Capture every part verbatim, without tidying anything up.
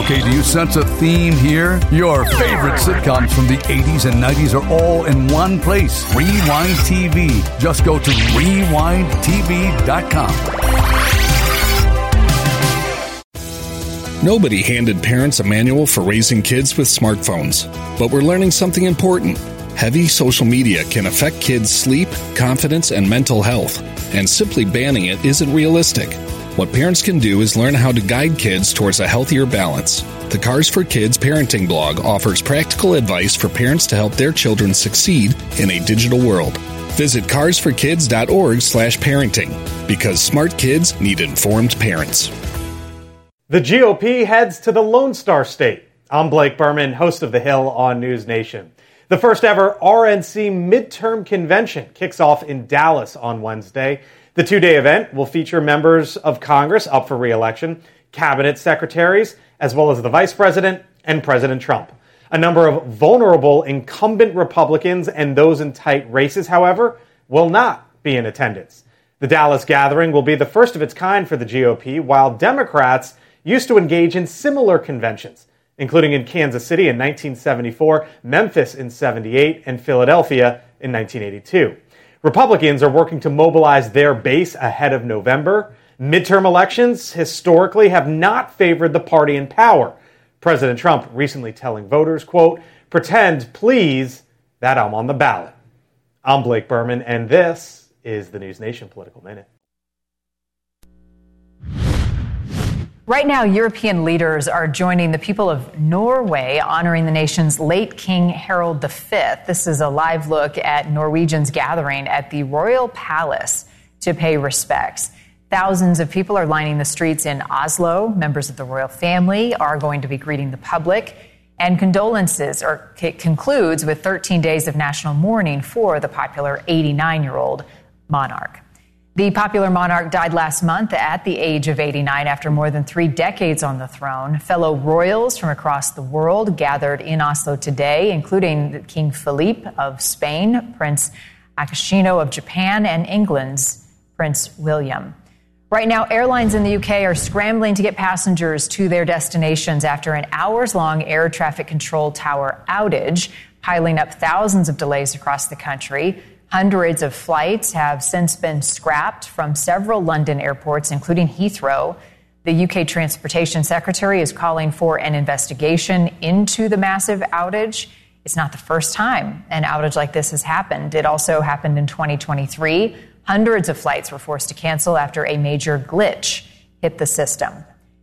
Okay, do you sense a theme here? Your favorite sitcoms from the eighties and nineties are all in one place. Rewind T V. Just go to rewind t v dot com. Nobody handed parents a manual for raising kids with smartphones, but we're learning something important. Heavy social media can affect kids' sleep, confidence, and mental health, and simply banning it isn't realistic. What parents can do is learn how to guide kids towards a healthier balance. The Cars for Kids parenting blog offers practical advice for parents to help their children succeed in a digital world. Visit cars for kids dot org slash parenting, because smart kids need informed parents. The G O P heads to the Lone Star State. I'm Blake Berman, host of The Hill on News Nation. The first ever R N C midterm convention kicks off in Dallas on Wednesday. The two-day event will feature members of Congress up for re-election, cabinet secretaries, as well as the vice president and President Trump. A number of vulnerable incumbent Republicans and those in tight races, however, will not be in attendance. The Dallas gathering will be the first of its kind for the G O P, while Democrats used to engage in similar conventions, including in Kansas City in nineteen seventy-four, Memphis in seventy-eight, and Philadelphia in nineteen eighty-two. Republicans are working to mobilize their base ahead of November. Midterm elections historically have not favored the party in power. President Trump recently telling voters, quote, "Pretend, please, that I'm on the ballot." I'm Blake Berman, and this is the News Nation Political Minute. Right now, European leaders are joining the people of Norway honoring the nation's late King Harald the Fifth. This is a live look at Norwegians gathering at the Royal Palace to pay respects. Thousands of people are lining the streets in Oslo. Members of the royal family are going to be greeting the public. And condolences are, it concludes with thirteen days of national mourning for the popular eighty-nine-year-old monarch. The popular monarch died last month at the age of eighty-nine after more than three decades on the throne. Fellow royals from across the world gathered in Oslo today, including King Philippe of Spain, Prince Akishino of Japan, and England's Prince William. Right now, airlines in the U K are scrambling to get passengers to their destinations after an hours-long air traffic control tower outage, piling up thousands of delays across the country. Hundreds of flights have since been scrapped from several London airports, including Heathrow. The U K Transportation Secretary is calling for an investigation into the massive outage. It's not the first time an outage like this has happened. It also happened in twenty twenty-three. Hundreds of flights were forced to cancel after a major glitch hit the system.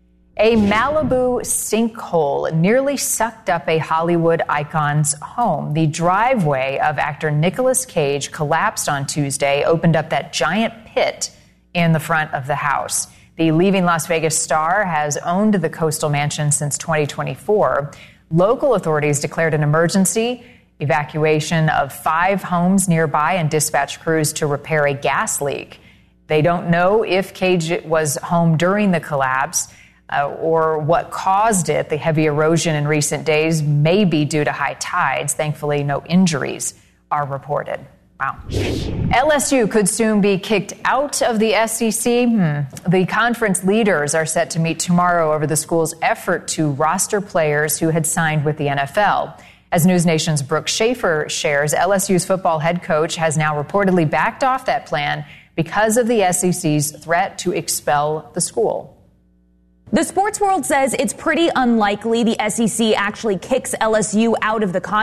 A Malibu sinkhole nearly sucked up a Hollywood icon's home. The driveway of actor Nicolas Cage collapsed on Tuesday, opened up that giant pit in the front of the house. The Leaving Las Vegas star has owned the coastal mansion since twenty twenty-four. Local authorities declared an emergency, evacuation of five homes nearby, and dispatched crews to repair a gas leak. They don't know if Cage was home during the collapse uh, or what caused it. The heavy erosion in recent days may be due to high tides. Thankfully, no injuries are reported. Wow. L S U could soon be kicked out of the S E C. Hmm. The conference leaders are set to meet tomorrow over the school's effort to roster players who had signed with the N F L. As News Nation's Brooke Schaefer shares, L S U's football head coach has now reportedly backed off that plan because of the S E C's threat to expel the school. The sports world says it's pretty unlikely the S E C actually kicks L S U out of the conference.